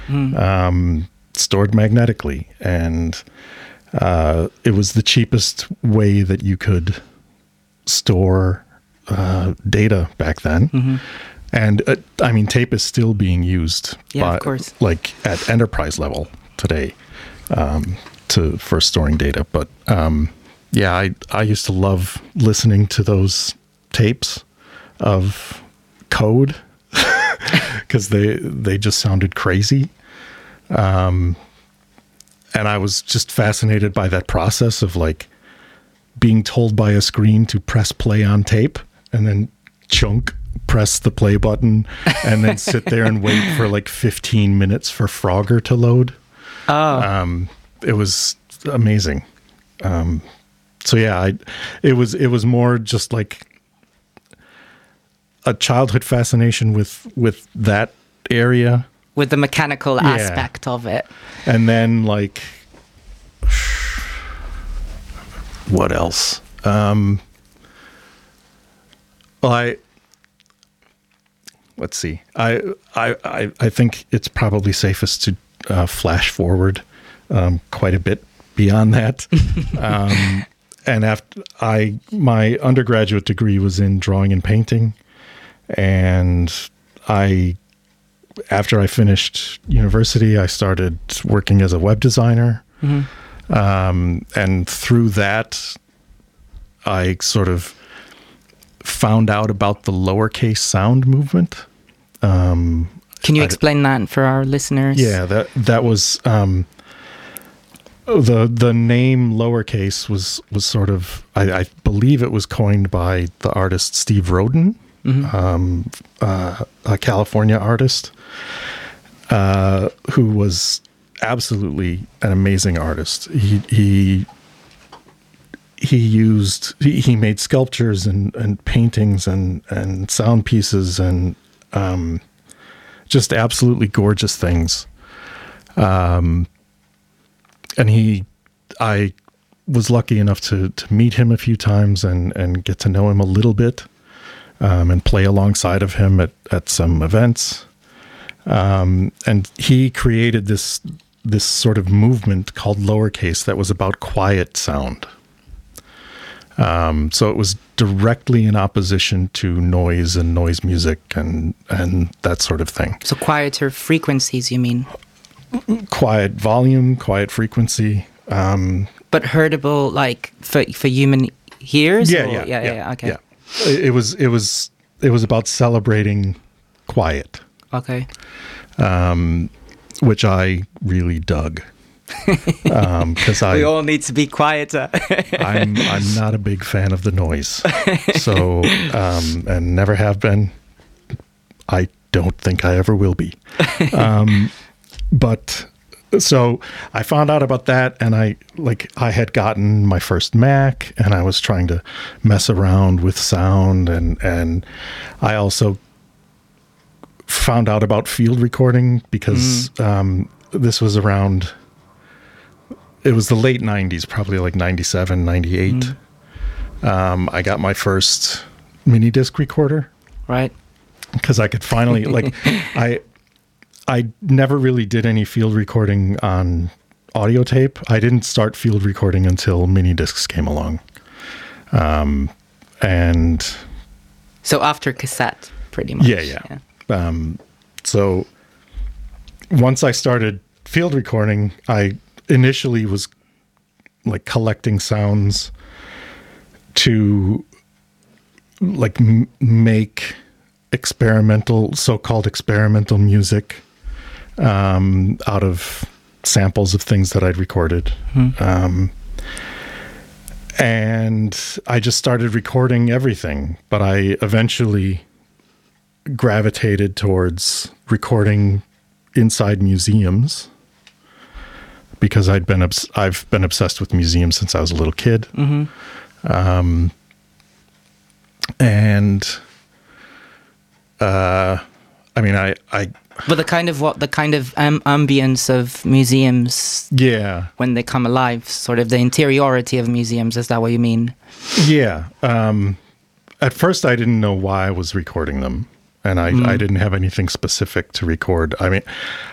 stored magnetically. And it was the cheapest way that you could store data back then. And I mean, tape is still being used of course. like at enterprise level today for storing data. But I used to love listening to those tapes of code because they just sounded crazy. And I was just fascinated by that process of like being told by a screen to press play on tape and then press the play button and then sit there and wait for like 15 minutes for Frogger to load. It was amazing. It was more just like a childhood fascination with that area. With the mechanical aspect of it. And then like, what else? Let's see. I think it's probably safest to flash forward quite a bit beyond that. And after my undergraduate degree was in drawing and painting, and after I finished university, I started working as a web designer. And through that, I sort of found out about the lowercase sound movement. Can you explain that for our listeners? Yeah, that was the name lowercase was sort of, I believe it was coined by the artist Steve Roden, a California artist who was absolutely an amazing artist. He made sculptures and paintings and sound pieces and just absolutely gorgeous things. And I was lucky enough to meet him a few times and get to know him a little bit, and play alongside of him at some events. And he created this sort of movement called lowercase that was about quiet sound. So it was directly in opposition to noise and noise music and that sort of thing. So quieter frequencies, you mean? Quiet volume, quiet frequency. But heardable, like for human ears? Yeah. Okay. Yeah. It was about celebrating quiet. Okay. Which I really dug. Because we all need to be quieter. I'm not a big fan of the noise. So and never have been. I don't think I ever will be. But so I found out about that, and I had gotten my first Mac, and I was trying to mess around with sound, and I also found out about field recording because this was around, it was the late 90s, probably like 97, 98. I got my first mini disc recorder. Right. Because I could finally, I never really did any field recording on audio tape. I didn't start field recording until mini discs came along. And so after cassette, pretty much. Yeah. So once I started field recording, I initially was like collecting sounds to like make so-called experimental music out of samples of things that I'd recorded. And I just started recording everything, but I eventually gravitated towards recording inside museums because I've been obsessed with museums since I was a little kid. I mean, But the kind of ambience of museums, when they come alive, sort of the interiority of museums, is that what you mean? Yeah. At first, I didn't know why I was recording them, and I didn't have anything specific to record. I mean,